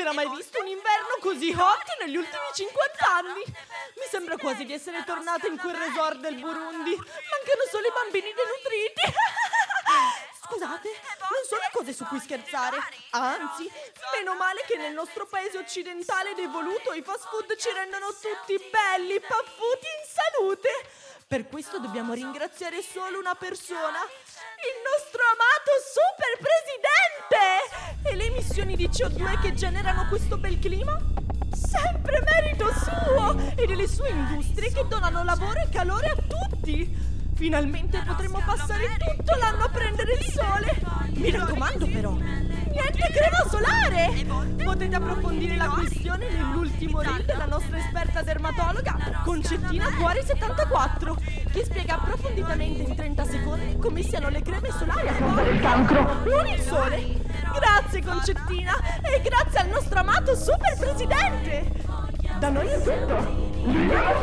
era mai visto un inverno così hot negli ultimi 50 anni. Mi sembra quasi di essere tornata in quel resort del Burundi. Mancano solo i bambini denutriti. Scusate, non sono cose su cui scherzare. Anzi, meno male che nel nostro paese occidentale ed evoluto i fast food ci rendono tutti belli, paffuti in salute. Per questo dobbiamo ringraziare solo una persona, il nostro amato super presidente! E le emissioni di CO2 che generano questo bel clima? Sempre merito suo e delle sue industrie che donano lavoro e calore a tutti. Finalmente potremo passare tutto l'anno a prendere il sole. Mi raccomando però, niente crema solare. Potete approfondire la questione nell'ultimo reel della nostra esperta dermatologa Concettina Cuori74, che spiega approfonditamente in 30 secondi come siano le creme solari a combattere il cancro, non il sole. Grazie Concettina e grazie al nostro amato super presidente. Da noi è tutto.